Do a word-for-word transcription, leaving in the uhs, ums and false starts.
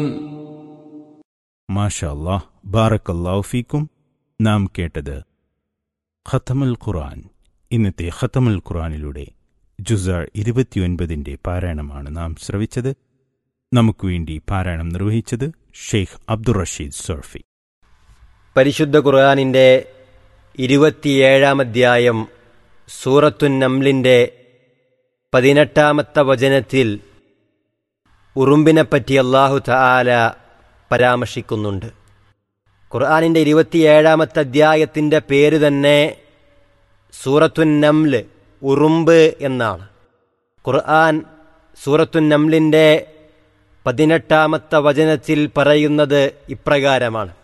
മാഷാ അല്ലാഹ്, ബാറക്കല്ലാഹു ഫീക്കും. നാം കേട്ടത് ഖത്തമുൽ ഖുർആൻ. ഇന്നത്തെ ഖത്തമുൽ ഖുർആനിലൂടെ ജുസ ഇരുപത്തിയൊൻപതിൻ്റെ പാരായണമാണ് നാം ശ്രവിച്ചത്. നമുക്ക് വേണ്ടി പാരായണം നിർവഹിച്ചത് ഷെയ്ഖ് അബ്ദുർ റഷീദ് സർഫി. പരിശുദ്ധ ഖുർആനിൻ്റെ ഇരുപത്തിയേഴാം അധ്യായം സൂറത്തുൻ നംലിൻ്റെ പതിനെട്ടാമത്തെ വചനത്തിൽ ഉറുമ്പിനെപ്പറ്റി അല്ലാഹു തആല പരാമർശിക്കുന്നുണ്ട്. ഖുർആനിൻ്റെ ഇരുപത്തിയേഴാമത്തെ അധ്യായത്തിൻ്റെ പേര് തന്നെ സൂറത്തുൻ നംല്, ഉറുമ്പ് എന്നാണ്. ഖുർആൻ സൂറത്തുൻ നംലിൻ്റെ പതിനെട്ടാമത്തെ വചനത്തിൽ പറയുന്നത് ഇപ്രകാരമാണ്: